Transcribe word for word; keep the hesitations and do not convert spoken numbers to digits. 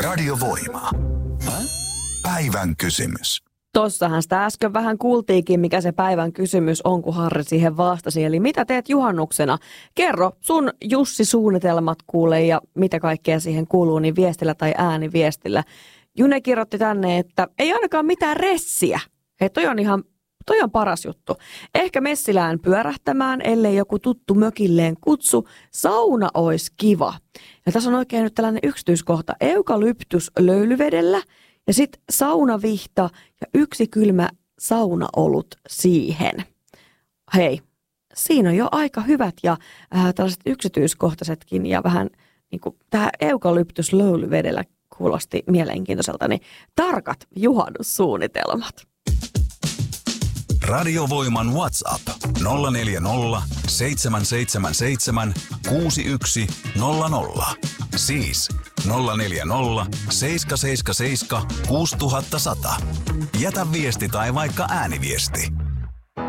Radiovoima. Päivän kysymys. Tossahan sitä äsken vähän kuultiinkin, mikä se päivän kysymys on, kun Harri siihen vastasi. Eli mitä teet juhannuksena? Kerro sun Jussi-suunnitelmat kuule ja mitä kaikkea siihen kuuluu, niin viestillä tai ääniviestillä. June kirjoitti tänne, että ei ainakaan mitään ressiä. Hei, toi on ihan, toi on paras juttu. Ehkä messilään pyörähtämään, ellei joku tuttu mökilleen kutsu. Sauna olisi kiva. Ja tässä on oikein nyt tällainen yksityiskohta. Eukalyptus löylyvedellä. Ja sitten saunavihta ja yksi kylmä saunaolut siihen. Hei, siinä on jo aika hyvät ja äh, tällaiset yksityiskohtaisetkin ja vähän niin kuin tämä eukalyptus löylyvedellä kuulosti mielenkiintoiselta, niin tarkat juhannussuunnitelmat. Radiovoiman WhatsApp nolla neljä nolla seitsemän seitsemän seitsemän kuusi yksi nolla nolla. Siis nolla neljä nolla seitsemän seitsemän seitsemän kuusi nolla nolla. Jätä viesti tai vaikka ääniviesti.